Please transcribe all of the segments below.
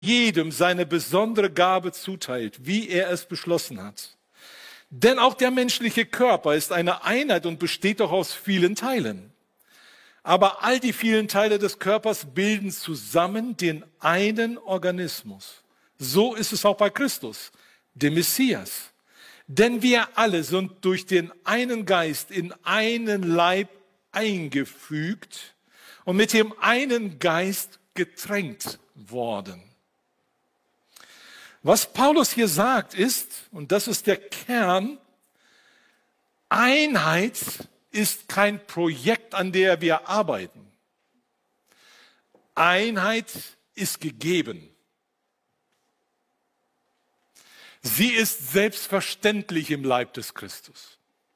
jedem seine besondere Gabe zuteilt, wie er es beschlossen hat. Denn auch der menschliche Körper ist eine Einheit und besteht doch aus vielen Teilen. Aber all die vielen Teile des Körpers bilden zusammen den einen Organismus. So ist es auch bei Christus, dem Messias. Denn wir alle sind durch den einen Geist in einen Leib eingefügt und mit dem einen Geist getränkt worden. Was Paulus hier sagt ist, und das ist der Kern, Einheit ist kein Projekt, an der wir arbeiten. Einheit ist gegeben. Sie ist selbstverständlich im Leib des Christus.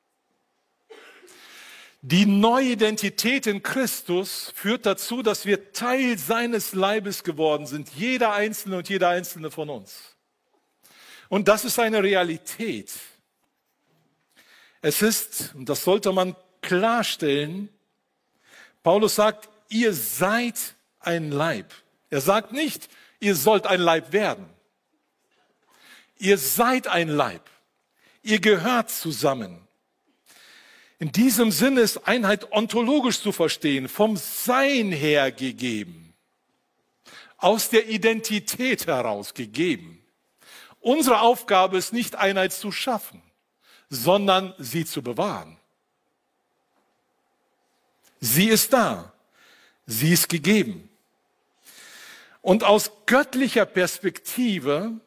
Die neue Identität in Christus führt dazu, dass wir Teil seines Leibes geworden sind, jeder Einzelne und jeder Einzelne von uns. Und das ist eine Realität. Es ist, und das sollte man klarstellen, Paulus sagt, ihr seid ein Leib. Er sagt nicht, ihr sollt ein Leib werden. Ihr seid ein Leib. Ihr gehört zusammen. In diesem Sinne ist Einheit ontologisch zu verstehen, vom Sein her gegeben, aus der Identität heraus gegeben. Unsere Aufgabe ist nicht, Einheit zu schaffen, sondern sie zu bewahren. Sie ist da. Sie ist gegeben. Und aus göttlicher Perspektive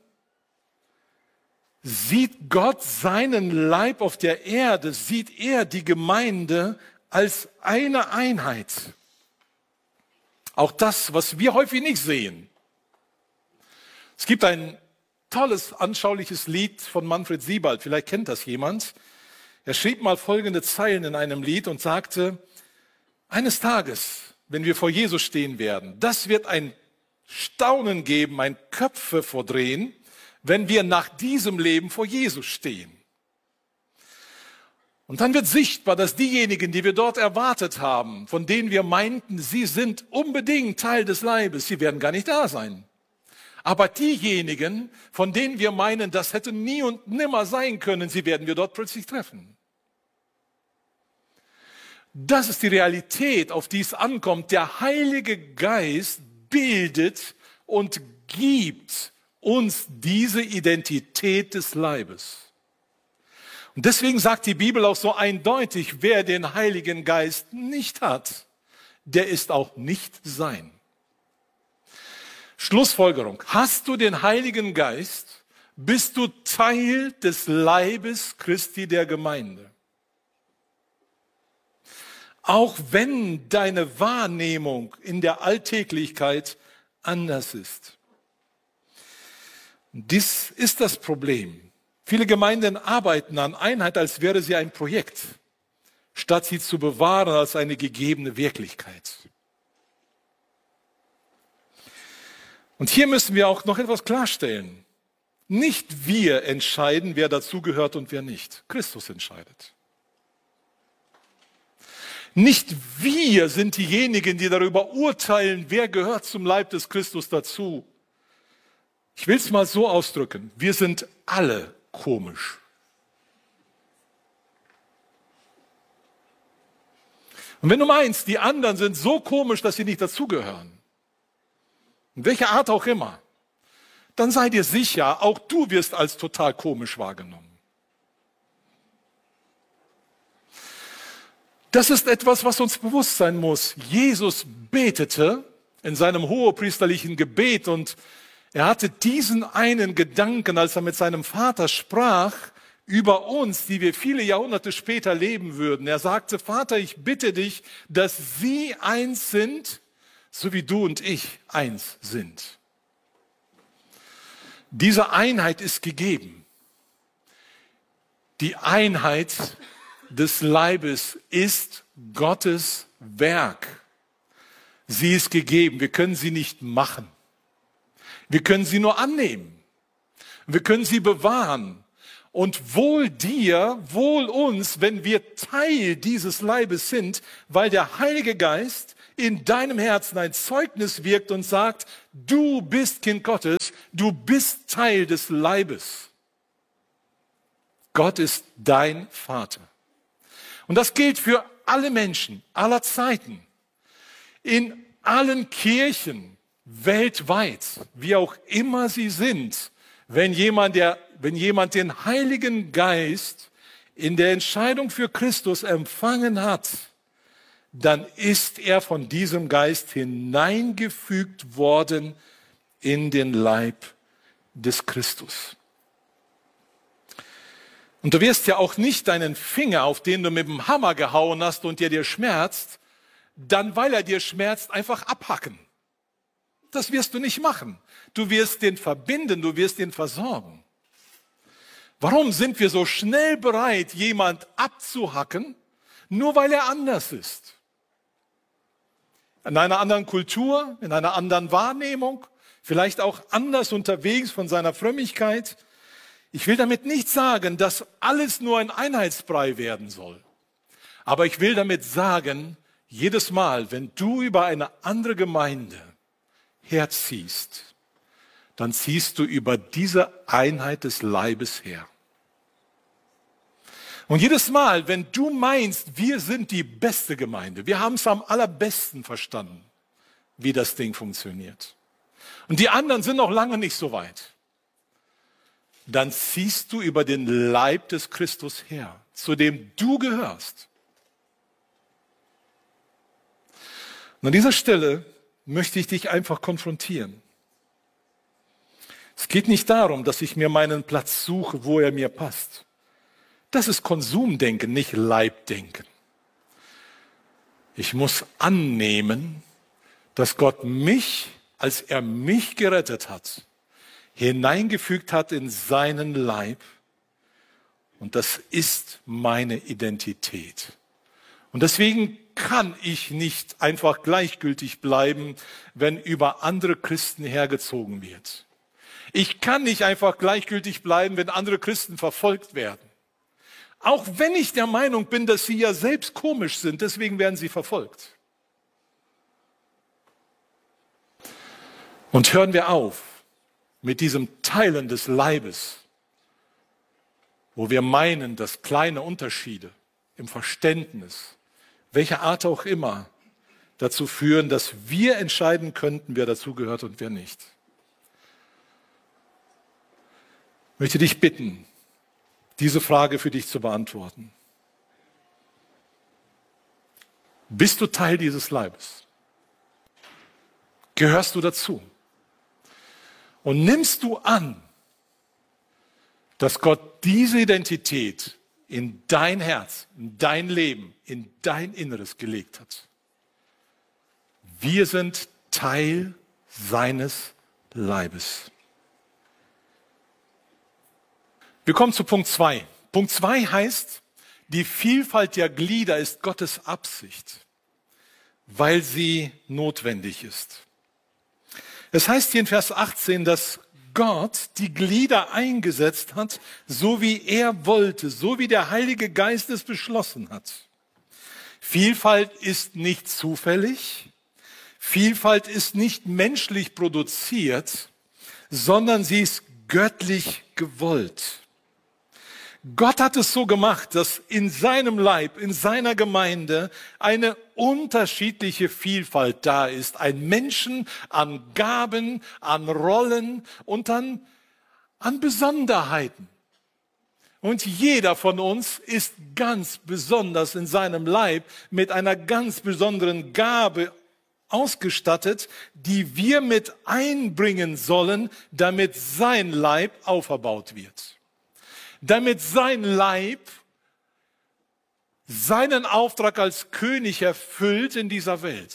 sieht Gott seinen Leib auf der Erde, sieht er die Gemeinde als eine Einheit. Auch das, was wir häufig nicht sehen. Es gibt ein tolles, anschauliches Lied von Manfred Siebald, vielleicht kennt das jemand. Er schrieb mal folgende Zeilen in einem Lied und sagte, eines Tages, wenn wir vor Jesus stehen werden, das wird ein Staunen geben, ein Köpfe verdrehen, wenn wir nach diesem Leben vor Jesus stehen. Und dann wird sichtbar, dass diejenigen, die wir dort erwartet haben, von denen wir meinten, sie sind unbedingt Teil des Leibes, sie werden gar nicht da sein. Aber diejenigen, von denen wir meinen, das hätte nie und nimmer sein können, sie werden wir dort plötzlich treffen. Das ist die Realität, auf die es ankommt. Der Heilige Geist bildet und gibt uns diese Identität des Leibes. Und deswegen sagt die Bibel auch so eindeutig, wer den Heiligen Geist nicht hat, der ist auch nicht sein. Schlussfolgerung. Hast du den Heiligen Geist, bist du Teil des Leibes Christi der Gemeinde. Auch wenn deine Wahrnehmung in der Alltäglichkeit anders ist. Dies ist das Problem. Viele Gemeinden arbeiten an Einheit, als wäre sie ein Projekt, statt sie zu bewahren als eine gegebene Wirklichkeit. Und hier müssen wir auch noch etwas klarstellen. Nicht wir entscheiden, wer dazugehört und wer nicht. Christus entscheidet. Nicht wir sind diejenigen, die darüber urteilen, wer gehört zum Leib des Christus dazu. Ich will es mal so ausdrücken. Wir sind alle komisch. Und wenn du meinst, die anderen sind so komisch, dass sie nicht dazugehören, in welcher Art auch immer, dann sei dir sicher, auch du wirst als total komisch wahrgenommen. Das ist etwas, was uns bewusst sein muss. Jesus betete in seinem hohepriesterlichen Gebet und er hatte diesen einen Gedanken, als er mit seinem Vater sprach, über uns, die wir viele Jahrhunderte später leben würden. Er sagte, Vater, ich bitte dich, dass sie eins sind, so wie du und ich eins sind. Diese Einheit ist gegeben. Die Einheit des Leibes ist Gottes Werk. Sie ist gegeben. Wir können sie nicht machen. Wir können sie nur annehmen. Wir können sie bewahren. Und wohl dir, wohl uns, wenn wir Teil dieses Leibes sind, weil der Heilige Geist in deinem Herzen ein Zeugnis wirkt und sagt, du bist Kind Gottes, du bist Teil des Leibes. Gott ist dein Vater. Und das gilt für alle Menschen aller Zeiten, in allen Kirchen, weltweit, wie auch immer sie sind. Wenn jemand den Heiligen Geist in der Entscheidung für Christus empfangen hat, dann ist er von diesem Geist hineingefügt worden in den Leib des Christus. Und du wirst ja auch nicht deinen Finger, auf den du mit dem Hammer gehauen hast und der dir schmerzt, dann, weil er dir schmerzt, einfach abhacken. Das wirst du nicht machen. Du wirst den verbinden, du wirst ihn versorgen. Warum sind wir so schnell bereit, jemand abzuhacken, nur weil er anders ist? In einer anderen Kultur, in einer anderen Wahrnehmung, vielleicht auch anders unterwegs von seiner Frömmigkeit. Ich will damit nicht sagen, dass alles nur ein Einheitsbrei werden soll. Aber ich will damit sagen, jedes Mal, wenn du über eine andere Gemeinde herziehst, dann ziehst du über diese Einheit des Leibes her. Und jedes Mal, wenn du meinst, wir sind die beste Gemeinde, wir haben es am allerbesten verstanden, wie das Ding funktioniert, und die anderen sind noch lange nicht so weit, dann ziehst du über den Leib des Christus her, zu dem du gehörst. Und an dieser Stelle möchte ich dich einfach konfrontieren. Es geht nicht darum, dass ich mir meinen Platz suche, wo er mir passt. Das ist Konsumdenken, nicht Leibdenken. Ich muss annehmen, dass Gott mich, als er mich gerettet hat, hineingefügt hat in seinen Leib. Und das ist meine Identität. Und deswegen kann ich nicht einfach gleichgültig bleiben, wenn über andere Christen hergezogen wird. Ich kann nicht einfach gleichgültig bleiben, wenn andere Christen verfolgt werden. Auch wenn ich der Meinung bin, dass sie ja selbst komisch sind, deswegen werden sie verfolgt. Und hören wir auf mit diesem Teilen des Leibes, wo wir meinen, dass kleine Unterschiede im Verständnis, welcher Art auch immer, dazu führen, dass wir entscheiden könnten, wer dazugehört und wer nicht. Ich möchte dich bitten, diese Frage für dich zu beantworten. Bist du Teil dieses Leibes? Gehörst du dazu? Und nimmst du an, dass Gott diese Identität in dein Herz, in dein Leben, in dein Inneres gelegt hat? Wir sind Teil seines Leibes. Wir kommen zu Punkt 2. Punkt 2 heißt, die Vielfalt der Glieder ist Gottes Absicht, weil sie notwendig ist. Es heißt hier in Vers 18, dass Gott die Glieder eingesetzt hat, so wie er wollte, so wie der Heilige Geist es beschlossen hat. Vielfalt ist nicht zufällig, Vielfalt ist nicht menschlich produziert, sondern sie ist göttlich gewollt. Gott hat es so gemacht, dass in seinem Leib, in seiner Gemeinde eine unterschiedliche Vielfalt da ist. Ein Menschen an Gaben, an Rollen und an Besonderheiten. Und jeder von uns ist ganz besonders in seinem Leib mit einer ganz besonderen Gabe ausgestattet, die wir mit einbringen sollen, damit sein Leib auferbaut wird. Damit sein Leib seinen Auftrag als König erfüllt in dieser Welt.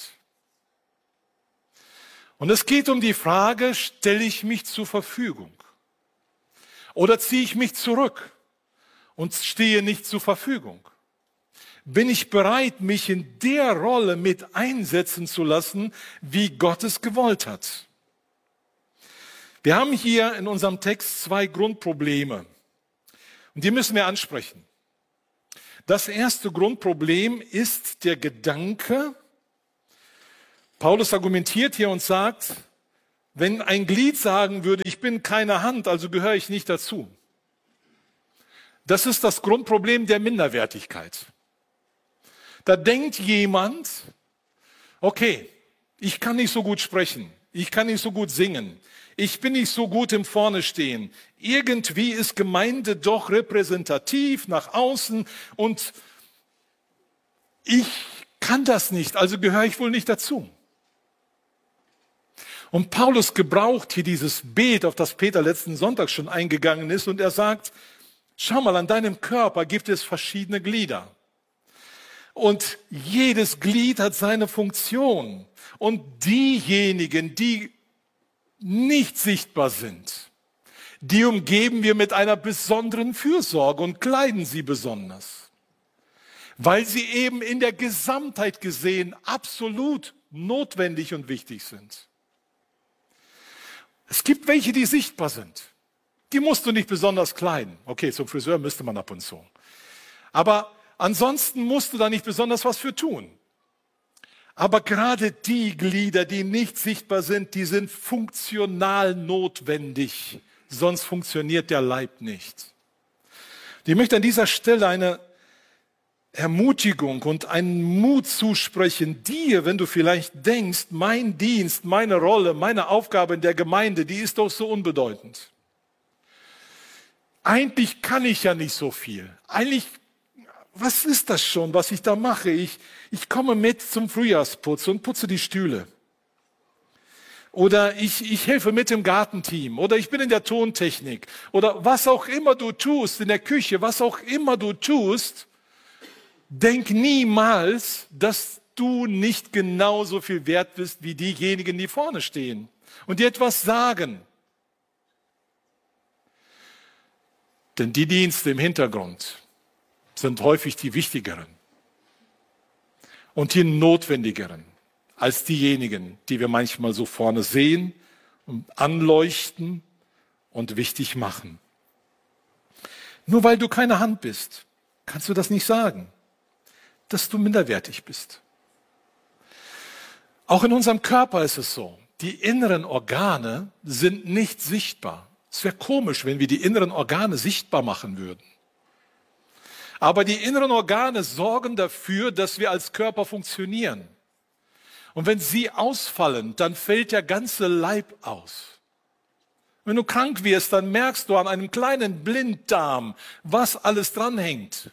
Und es geht um die Frage, stelle ich mich zur Verfügung? Oder ziehe ich mich zurück und stehe nicht zur Verfügung? Bin ich bereit, mich in der Rolle mit einsetzen zu lassen, wie Gott es gewollt hat? Wir haben hier in unserem Text 2 Grundprobleme. Und die müssen wir ansprechen. Das erste Grundproblem ist der Gedanke, Paulus argumentiert hier und sagt, wenn ein Glied sagen würde, ich bin keine Hand, also gehöre ich nicht dazu. Das ist das Grundproblem der Minderwertigkeit. Da denkt jemand, okay, ich kann nicht so gut sprechen, ich kann nicht so gut singen, ich bin nicht so gut im Vorne stehen. Irgendwie ist Gemeinde doch repräsentativ nach außen und ich kann das nicht, also gehöre ich wohl nicht dazu. Und Paulus gebraucht hier dieses Bild, auf das Peter letzten Sonntag schon eingegangen ist, und er sagt, schau mal, an deinem Körper gibt es verschiedene Glieder. Und jedes Glied hat seine Funktion. Und diejenigen, die nicht sichtbar sind, die umgeben wir mit einer besonderen Fürsorge und kleiden sie besonders. Weil sie eben in der Gesamtheit gesehen absolut notwendig und wichtig sind. Es gibt welche, die sichtbar sind. Die musst du nicht besonders kleiden. Okay, zum Friseur müsste man ab und zu. Aber ansonsten musst du da nicht besonders was für tun. Aber gerade die Glieder, die nicht sichtbar sind, die sind funktional notwendig. Sonst funktioniert der Leib nicht. Ich möchte an dieser Stelle eine Ermutigung und einen Mut zusprechen dir, wenn du vielleicht denkst, mein Dienst, meine Rolle, meine Aufgabe in der Gemeinde, die ist doch so unbedeutend. Eigentlich kann ich ja nicht so viel. Eigentlich, was ist das schon, was ich da mache? Ich komme mit zum Frühjahrsputz und putze die Stühle. Oder ich helfe mit im Gartenteam. Oder ich bin in der Tontechnik. Oder was auch immer du tust, in der Küche, was auch immer du tust, denk niemals, dass du nicht genauso viel wert bist wie diejenigen, die vorne stehen und dir etwas sagen. Denn die Dienste im Hintergrund sind häufig die wichtigeren und die notwendigeren als diejenigen, die wir manchmal so vorne sehen und anleuchten und wichtig machen. Nur weil du keine Hand bist, kannst du das nicht sagen, dass du minderwertig bist. Auch in unserem Körper ist es so. Die inneren Organe sind nicht sichtbar. Es wäre komisch, wenn wir die inneren Organe sichtbar machen würden. Aber die inneren Organe sorgen dafür, dass wir als Körper funktionieren. Und wenn sie ausfallen, dann fällt der ganze Leib aus. Wenn du krank wirst, dann merkst du an einem kleinen Blinddarm, was alles dranhängt.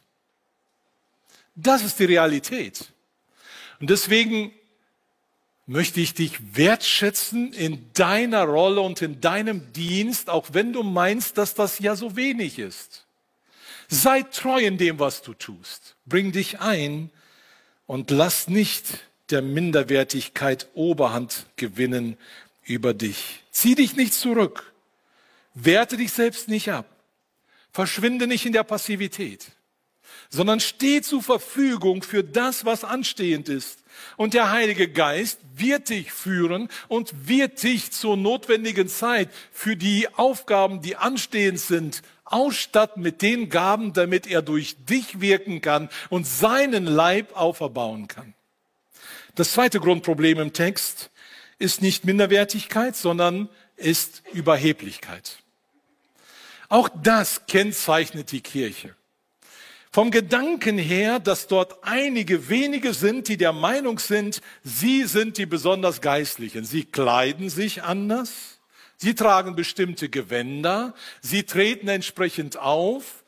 Das ist die Realität. Und deswegen möchte ich dich wertschätzen in deiner Rolle und in deinem Dienst, auch wenn du meinst, dass das ja so wenig ist. Sei treu in dem, was du tust. Bring dich ein und lass nicht der Minderwertigkeit Oberhand gewinnen über dich. Zieh dich nicht zurück. Werte dich selbst nicht ab. Verschwinde nicht in der Passivität, sondern steh zur Verfügung für das, was anstehend ist. Und der Heilige Geist wird dich führen und wird dich zur notwendigen Zeit für die Aufgaben, die anstehend sind, ausstatten mit den Gaben, damit er durch dich wirken kann und seinen Leib auferbauen kann. Das zweite Grundproblem im Text ist nicht Minderwertigkeit, sondern ist Überheblichkeit. Auch das kennzeichnet die Kirche. Vom Gedanken her, dass dort einige wenige sind, die der Meinung sind, sie sind die besonders Geistlichen. Sie kleiden sich anders, sie tragen bestimmte Gewänder, sie treten entsprechend auf.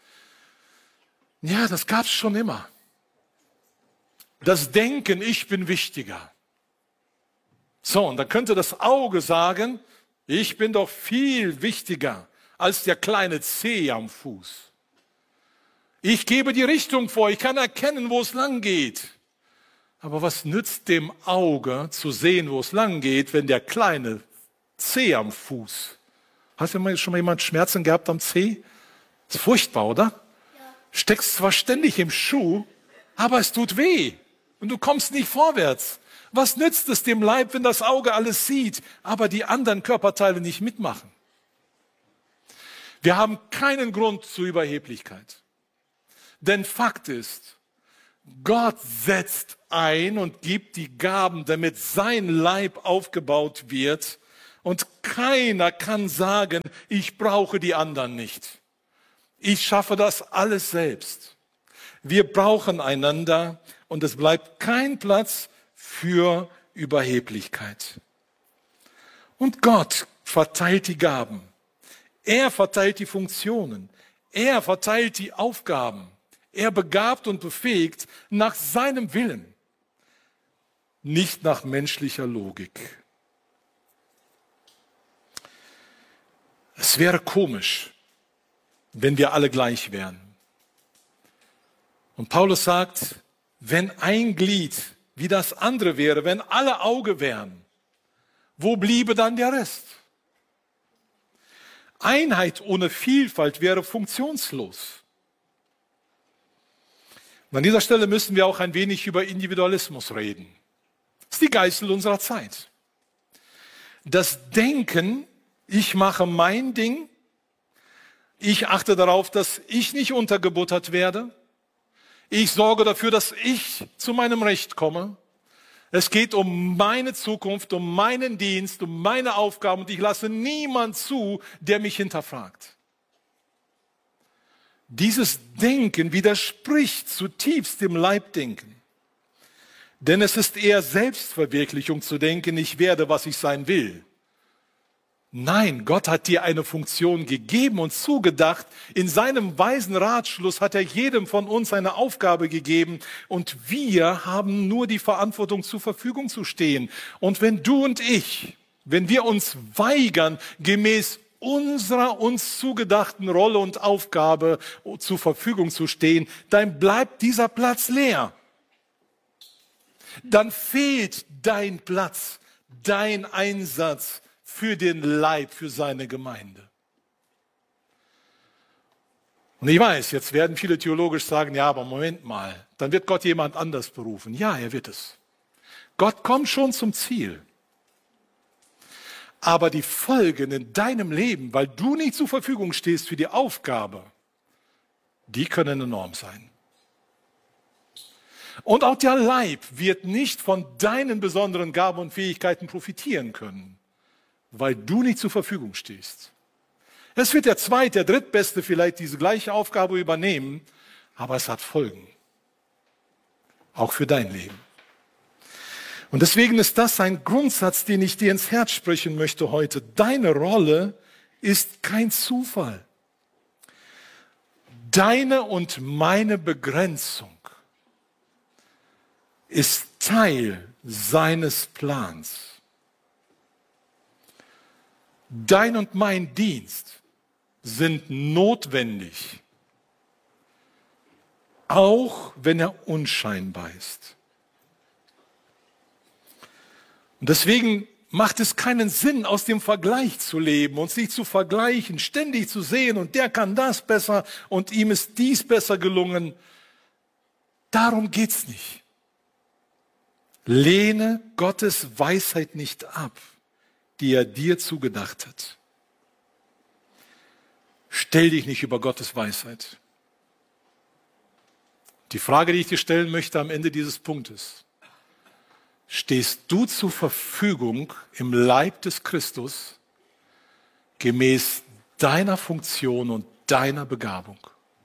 Ja, das gab's schon immer. Das Denken, ich bin wichtiger. So, und dann könnte das Auge sagen, ich bin doch viel wichtiger als der kleine Zeh am Fuß. Ich gebe die Richtung vor, ich kann erkennen, wo es lang geht. Aber was nützt dem Auge zu sehen, wo es lang geht, wenn der kleine Zeh am Fuß? Hast du schon mal jemand Schmerzen gehabt am Zeh? Ist furchtbar, oder? Ja. Steckst zwar ständig im Schuh, aber es tut weh und du kommst nicht vorwärts. Was nützt es dem Leib, wenn das Auge alles sieht, aber die anderen Körperteile nicht mitmachen? Wir haben keinen Grund zur Überheblichkeit. Denn Fakt ist, Gott setzt ein und gibt die Gaben, damit sein Leib aufgebaut wird. Und keiner kann sagen, ich brauche die anderen nicht. Ich schaffe das alles selbst. Wir brauchen einander und es bleibt kein Platz für Überheblichkeit. Und Gott verteilt die Gaben. Er verteilt die Funktionen. Er verteilt die Aufgaben. Er begabt und befähigt nach seinem Willen, nicht nach menschlicher Logik. Es wäre komisch, wenn wir alle gleich wären. Und Paulus sagt, wenn ein Glied wie das andere wäre, wenn alle Auge wären, wo bliebe dann der Rest? Einheit ohne Vielfalt wäre funktionslos. Und an dieser Stelle müssen wir auch ein wenig über Individualismus reden. Das ist die Geißel unserer Zeit. Das Denken, ich mache mein Ding, ich achte darauf, dass ich nicht untergebuttert werde, ich sorge dafür, dass ich zu meinem Recht komme. Es geht um meine Zukunft, um meinen Dienst, um meine Aufgaben und ich lasse niemand zu, der mich hinterfragt. Dieses Denken widerspricht zutiefst dem Leibdenken. Denn es ist eher Selbstverwirklichung zu denken, ich werde, was ich sein will. Nein, Gott hat dir eine Funktion gegeben und zugedacht. In seinem weisen Ratschluss hat er jedem von uns eine Aufgabe gegeben und wir haben nur die Verantwortung zur Verfügung zu stehen. Und wenn du und ich, wenn wir uns weigern, gemäß unserer uns zugedachten Rolle und Aufgabe zur Verfügung zu stehen, dann bleibt dieser Platz leer. Dann fehlt dein Platz, dein Einsatz für den Leib, für seine Gemeinde. Und ich weiß, jetzt werden viele theologisch sagen, ja, aber Moment mal, dann wird Gott jemand anders berufen. Ja, er wird es. Gott kommt schon zum Ziel. Aber die Folgen in deinem Leben, weil du nicht zur Verfügung stehst für die Aufgabe, die können enorm sein. Und auch der Leib wird nicht von deinen besonderen Gaben und Fähigkeiten profitieren können, weil du nicht zur Verfügung stehst. Es wird der Zweit-, der Drittbeste vielleicht diese gleiche Aufgabe übernehmen, aber es hat Folgen. Auch für dein Leben. Und deswegen ist das ein Grundsatz, den ich dir ins Herz sprechen möchte heute. Deine Rolle ist kein Zufall. Deine und meine Begrenzung ist Teil seines Plans. Dein und mein Dienst sind notwendig, auch wenn er unscheinbar ist. Und deswegen macht es keinen Sinn, aus dem Vergleich zu leben und sich zu vergleichen, ständig zu sehen, und der kann das besser und ihm ist dies besser gelungen. Darum geht's nicht. Lehne Gottes Weisheit nicht ab, die er dir zugedacht hat. Stell dich nicht über Gottes Weisheit. Die Frage, die ich dir stellen möchte am Ende dieses Punktes: Stehst du zur Verfügung im Leib des Christus gemäß deiner Funktion und deiner Begabung?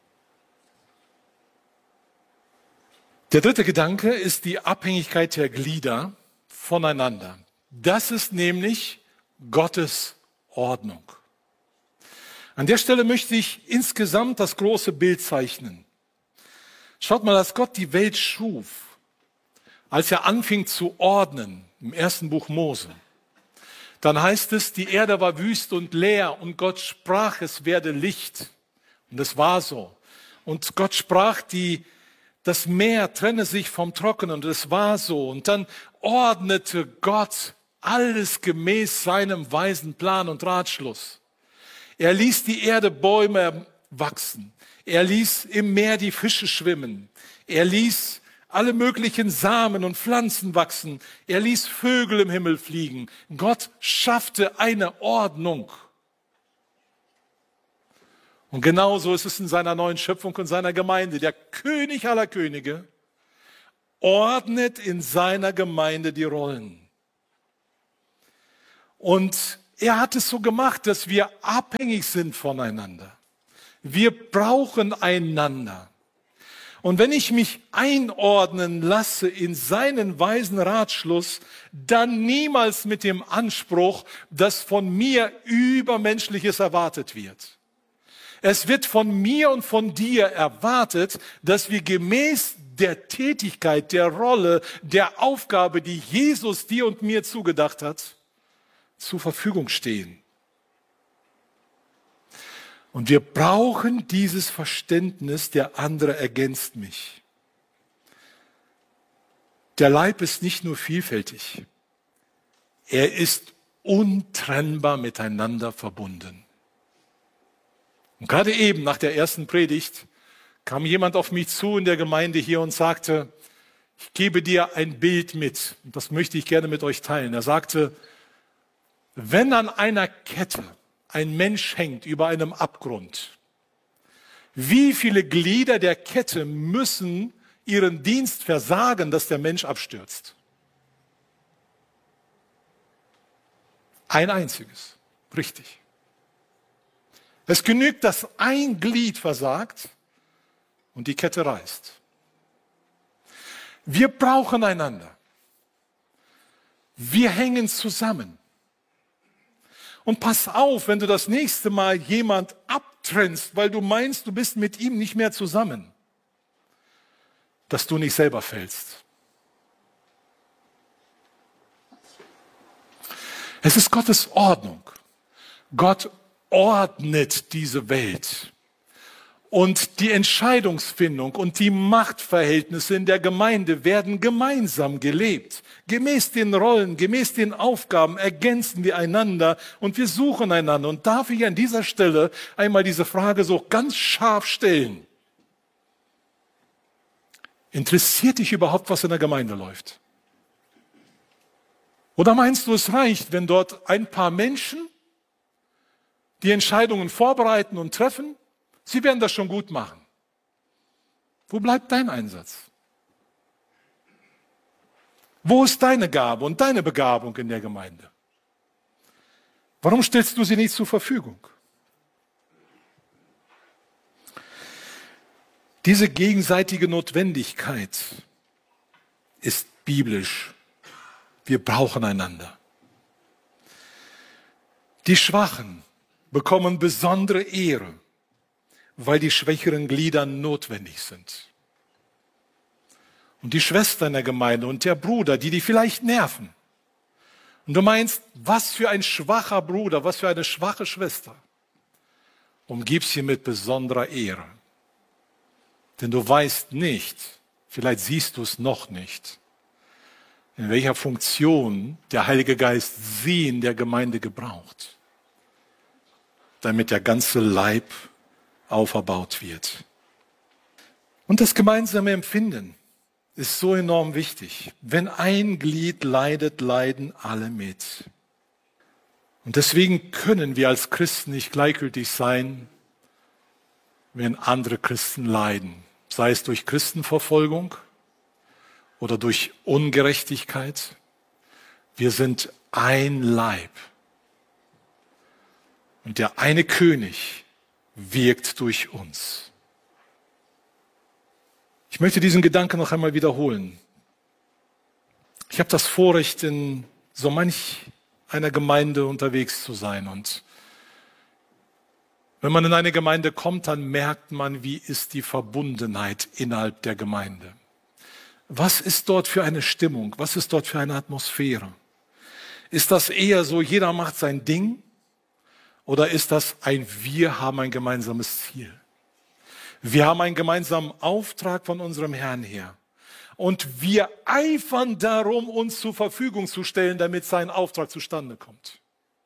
Der dritte Gedanke ist die Abhängigkeit der Glieder voneinander. Das ist nämlich Gottes Ordnung. An der Stelle möchte ich insgesamt das große Bild zeichnen. Schaut mal, als Gott die Welt schuf, als er anfing zu ordnen, im ersten Buch Mose, dann heißt es, die Erde war wüst und leer und Gott sprach, es werde Licht. Und es war so. Und Gott sprach, das Meer trenne sich vom Trockenen, und es war so. Und dann ordnete Gott alles gemäß seinem weisen Plan und Ratschluss. Er ließ die Erde Bäume wachsen. Er ließ im Meer die Fische schwimmen. Er ließ alle möglichen Samen und Pflanzen wachsen. Er ließ Vögel im Himmel fliegen. Gott schaffte eine Ordnung. Und genauso ist es in seiner neuen Schöpfung und seiner Gemeinde. Der König aller Könige ordnet in seiner Gemeinde die Rollen. Und er hat es so gemacht, dass wir abhängig sind voneinander. Wir brauchen einander. Und wenn ich mich einordnen lasse in seinen weisen Ratschluss, dann niemals mit dem Anspruch, dass von mir Übermenschliches erwartet wird. Es wird von mir und von dir erwartet, dass wir gemäß der Tätigkeit, der Rolle, der Aufgabe, die Jesus dir und mir zugedacht hat, zur Verfügung stehen. Und wir brauchen dieses Verständnis, der andere ergänzt mich. Der Leib ist nicht nur vielfältig, er ist untrennbar miteinander verbunden. Und gerade eben nach der ersten Predigt kam jemand auf mich zu in der Gemeinde hier und sagte, ich gebe dir ein Bild mit, und das möchte ich gerne mit euch teilen. Er sagte, wenn an einer Kette ein Mensch hängt über einem Abgrund, wie viele Glieder der Kette müssen ihren Dienst versagen, dass der Mensch abstürzt? Ein einziges, richtig. Es genügt, dass ein Glied versagt und die Kette reißt. Wir brauchen einander. Wir hängen zusammen. Und pass auf, wenn du das nächste Mal jemand abtrennst, weil du meinst, du bist mit ihm nicht mehr zusammen, dass du nicht selber fällst. Es ist Gottes Ordnung. Gott ordnet diese Welt. Und die Entscheidungsfindung und die Machtverhältnisse in der Gemeinde werden gemeinsam gelebt. Gemäß den Rollen, gemäß den Aufgaben ergänzen wir einander und wir suchen einander. Und darf ich an dieser Stelle einmal diese Frage so ganz scharf stellen? Interessiert dich überhaupt, was in der Gemeinde läuft? Oder meinst du, es reicht, wenn dort ein paar Menschen die Entscheidungen vorbereiten und treffen? Sie werden das schon gut machen. Wo bleibt dein Einsatz? Wo ist deine Gabe und deine Begabung in der Gemeinde? Warum stellst du sie nicht zur Verfügung? Diese gegenseitige Notwendigkeit ist biblisch. Wir brauchen einander. Die Schwachen bekommen besondere Ehre, weil die schwächeren Glieder notwendig sind. Und die Schwester in der Gemeinde und der Bruder, die vielleicht nerven. Und du meinst, was für ein schwacher Bruder, was für eine schwache Schwester. Umgib sie mit besonderer Ehre. Denn du weißt nicht, vielleicht siehst du es noch nicht, in welcher Funktion der Heilige Geist sie in der Gemeinde gebraucht, damit der ganze Leib auferbaut wird. Und das gemeinsame Empfinden ist so enorm wichtig. Wenn ein Glied leidet, leiden alle mit. Und deswegen können wir als Christen nicht gleichgültig sein, wenn andere Christen leiden. Sei es durch Christenverfolgung oder durch Ungerechtigkeit. Wir sind ein Leib. Und der eine König wirkt durch uns. Ich möchte diesen Gedanken noch einmal wiederholen. Ich habe das Vorrecht, in so manch einer Gemeinde unterwegs zu sein. Und wenn man in eine Gemeinde kommt, dann merkt man, wie ist die Verbundenheit innerhalb der Gemeinde. Was ist dort für eine Stimmung? Was ist dort für eine Atmosphäre? Ist das eher so, jeder macht sein Ding? Oder ist das ein Wir haben ein gemeinsames Ziel? Wir haben einen gemeinsamen Auftrag von unserem Herrn her. Und wir eifern darum, uns zur Verfügung zu stellen, damit sein Auftrag zustande kommt.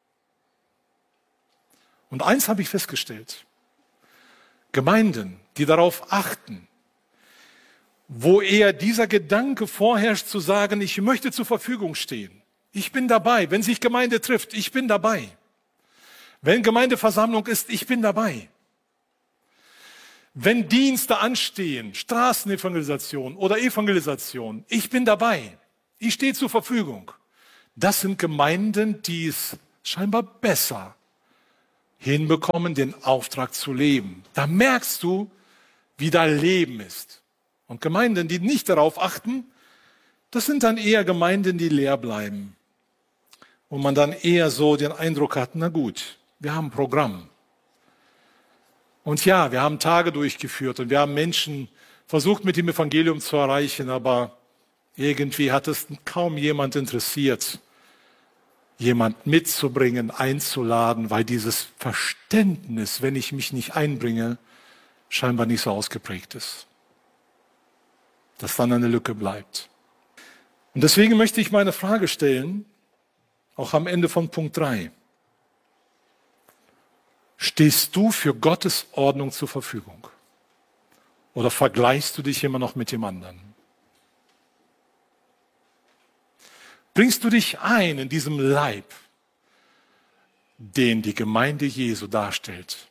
Und eins habe ich festgestellt. Gemeinden, die darauf achten, wo eher dieser Gedanke vorherrscht, zu sagen, ich möchte zur Verfügung stehen. Ich bin dabei. Wenn sich Gemeinde trifft, ich bin dabei. Wenn Gemeindeversammlung ist, ich bin dabei. Wenn Dienste anstehen, Straßenevangelisation oder Evangelisation, ich bin dabei. Ich stehe zur Verfügung. Das sind Gemeinden, die es scheinbar besser hinbekommen, den Auftrag zu leben. Da merkst du, wie da Leben ist. Und Gemeinden, die nicht darauf achten, das sind dann eher Gemeinden, die leer bleiben. Wo man dann eher so den Eindruck hat, na gut, wir haben ein Programm. Und ja, wir haben Tage durchgeführt und wir haben Menschen versucht, mit dem Evangelium zu erreichen, aber irgendwie hat es kaum jemand interessiert, jemand mitzubringen, einzuladen, weil dieses Verständnis, wenn ich mich nicht einbringe, scheinbar nicht so ausgeprägt ist. Dass dann eine Lücke bleibt. Und deswegen möchte ich meine Frage stellen, auch am Ende von Punkt 3. Stehst du für Gottes Ordnung zur Verfügung? Oder vergleichst du dich immer noch mit dem anderen? Bringst du dich ein in diesem Leib, den die Gemeinde Jesu darstellt?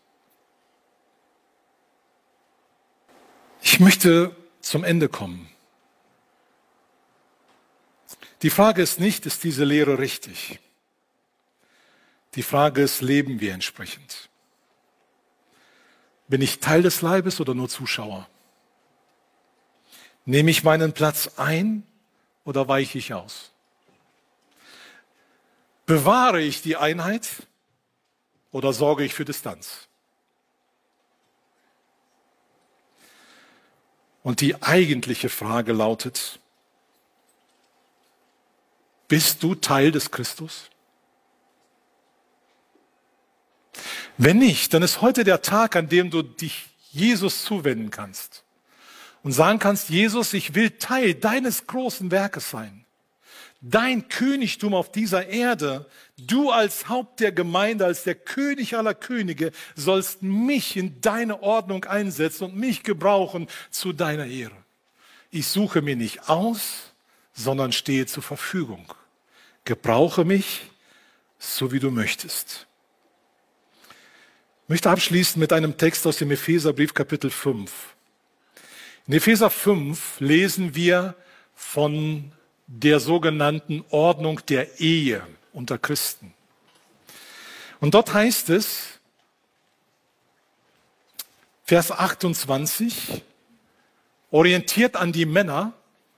Ich möchte zum Ende kommen. Die Frage ist nicht, ist diese Lehre richtig? Die Frage ist, leben wir entsprechend? Bin ich Teil des Leibes oder nur Zuschauer? Nehme ich meinen Platz ein oder weiche ich aus? Bewahre ich die Einheit oder sorge ich für Distanz? Und die eigentliche Frage lautet, bist du Teil des Christus? Wenn nicht, dann ist heute der Tag, an dem du dich Jesus zuwenden kannst und sagen kannst, Jesus, ich will Teil deines großen Werkes sein. Dein Königtum auf dieser Erde, du als Haupt der Gemeinde, als der König aller Könige, sollst mich in deine Ordnung einsetzen und mich gebrauchen zu deiner Ehre. Ich suche mir nicht aus, sondern stehe zur Verfügung. Gebrauche mich, so wie du möchtest. Ich möchte abschließen mit einem Text aus dem Epheserbrief, Kapitel 5. In Epheser 5 lesen wir von der sogenannten Ordnung der Ehe unter Christen. Und dort heißt es, Vers 28, orientiert an die Männer,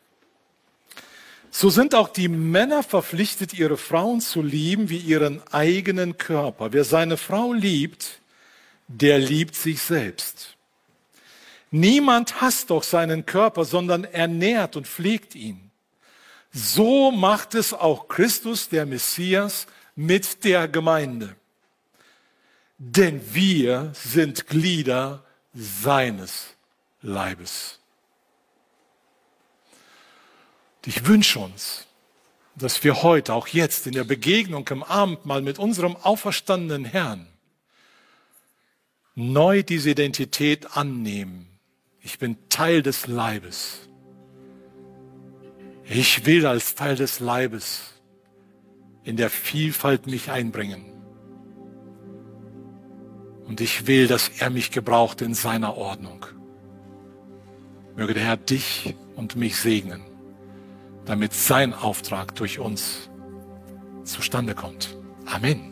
so sind auch die Männer verpflichtet, ihre Frauen zu lieben wie ihren eigenen Körper. Wer seine Frau liebt, der liebt sich selbst. Niemand hasst doch seinen Körper, sondern ernährt und pflegt ihn. So macht es auch Christus, der Messias, mit der Gemeinde. Denn wir sind Glieder seines Leibes. Und ich wünsche uns, dass wir heute, auch jetzt in der Begegnung im Abendmahl mit unserem auferstandenen Herrn, neu diese Identität annehmen. Ich bin Teil des Leibes. Ich will als Teil des Leibes in der Vielfalt mich einbringen. Und ich will, dass er mich gebraucht in seiner Ordnung. Möge der Herr dich und mich segnen, damit sein Auftrag durch uns zustande kommt. Amen.